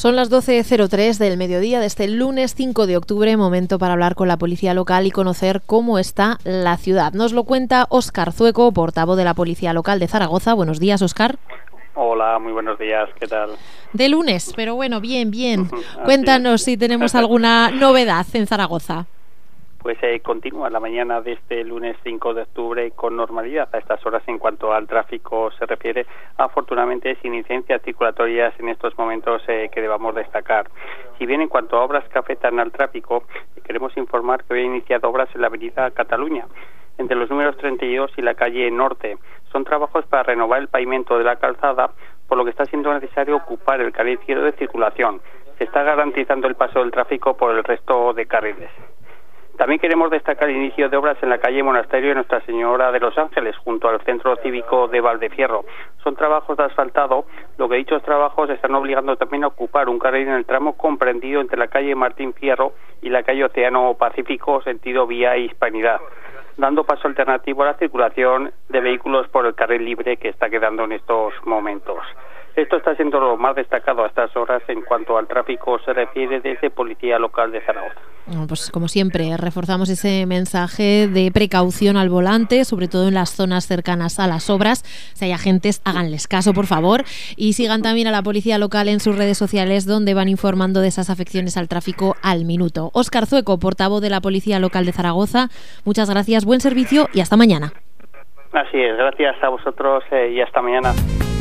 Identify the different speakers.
Speaker 1: Son las 12:03 del mediodía de este lunes 5 de octubre, momento para hablar con la policía local y conocer cómo está la ciudad. Nos lo cuenta Óscar Zueco, portavoz de la Policía Local de Zaragoza. Buenos días, Óscar.
Speaker 2: Hola, muy buenos días, ¿qué tal?
Speaker 1: De lunes, pero bueno, bien. Cuéntanos si tenemos alguna novedad en Zaragoza.
Speaker 2: Pues continúa la mañana de este lunes 5 de octubre con normalidad a estas horas en cuanto al tráfico se refiere, afortunadamente sin incidencias circulatorias en estos momentos que debamos destacar. Si bien en cuanto a obras que afectan al tráfico, queremos informar que hoy ha iniciado obras en la avenida Cataluña, entre los números 32 y la calle Norte. Son trabajos para renovar el pavimento de la calzada, por lo que está siendo necesario ocupar el carril izquierdo de circulación. Se está garantizando el paso del tráfico por el resto de carriles. También queremos destacar el inicio de obras en la calle Monasterio de Nuestra Señora de los Ángeles, junto al Centro Cívico de Valdefierro. Son trabajos de asfaltado, lo que dichos trabajos están obligando también a ocupar un carril en el tramo comprendido entre la calle Martín Fierro y la calle Océano Pacífico, sentido vía Hispanidad, dando paso alternativo a la circulación de vehículos por el carril libre que está quedando en estos momentos. Esto está siendo lo más destacado a estas horas en cuanto al tráfico se refiere desde Policía Local de Zaragoza.
Speaker 1: Pues como siempre, reforzamos ese mensaje de precaución al volante, sobre todo en las zonas cercanas a las obras. Si hay agentes, háganles caso, por favor, y sigan también a la Policía Local en sus redes sociales, donde van informando de esas afecciones al tráfico al minuto. Óscar Zueco, portavoz de la Policía Local de Zaragoza, muchas gracias, buen servicio y hasta mañana.
Speaker 2: Así es, gracias a vosotros y hasta mañana.